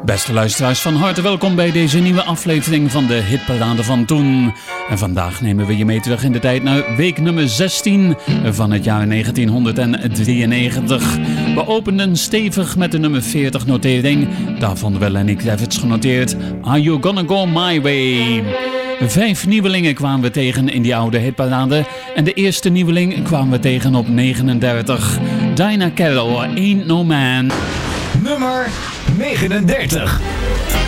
Beste luisteraars, van harte welkom bij deze nieuwe aflevering van de Hitparade van Toen. En vandaag nemen we je mee terug in de tijd naar week nummer 16 van het jaar 1993. We openden stevig met de nummer 40 notering. Daar vonden we Lenny Kravitz genoteerd. Are You Gonna Go My Way? 5 nieuwelingen kwamen we tegen in die oude hitparade. En de eerste nieuweling kwamen we tegen op 39. Dinah Carroll, Ain't No Man. Nummer 39.